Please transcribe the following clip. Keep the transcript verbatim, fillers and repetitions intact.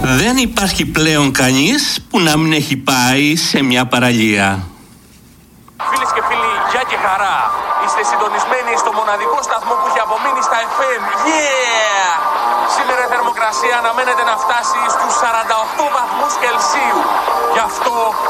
Δεν υπάρχει πλέον κανείς που να μην έχει πάει σε μια παραλία. Φίλες και φίλοι, γεια και χαρά. Είστε συντονισμένοι στο μοναδικό σταθμό που έχει απομείνει στα εφ εμ. Yeah! Σήμερα η θερμοκρασία αναμένεται να φτάσει στους σαράντα οκτώ βαθμούς Κελσίου. Γι' αυτό